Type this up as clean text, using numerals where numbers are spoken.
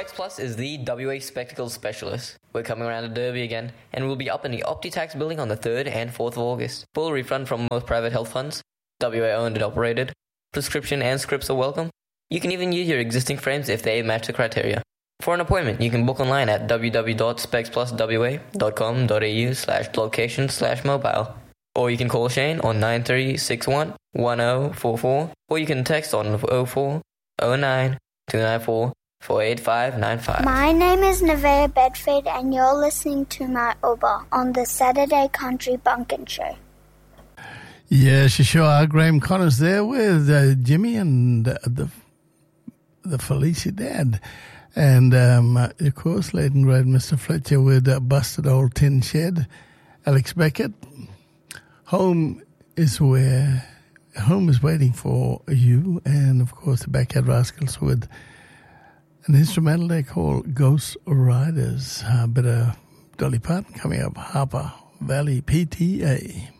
Specs Plus is the WA Spectacles specialist. We're coming around to Derby again, and we'll be up in the OptiTax building on the 3rd and 4th of August. Full refund from most private health funds. WA owned and operated. Prescription and scripts are welcome. You can even use your existing frames if they match the criteria. For an appointment, you can book online at www.specspluswa.com.au/location/mobile. Or you can call Shane on 9361 1044, or you can text on 04 09 294 48595. My name is Nevaeh Bedford, and you're listening to my Uber on the Saturday Country Bunkin Show. Yes, you sure are. Graham Connors there with Jimmy and the Felicidad. And, of course, late and great Mr. Fletcher with Busted Old Tin Shed. Alex Beckett. Home is waiting for you. And, of course, the Backyard Rascals with an instrumental they call Ghost Riders. A bit of Dolly Parton coming up. Harper Valley PTA.